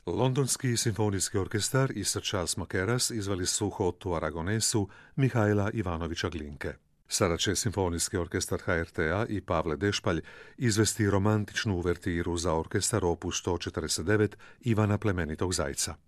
Londonski simfonijski orkestar i Sir Charles Mackerras izveli su Hotu Aragonesu Mihajla Ivanovića Glinke. Sada će simfonijski orkestar HRT-a i Pavle Dešpalj izvesti romantičnu uvertiru za orkestar opus 149 Ivana Plemenitog Zajca.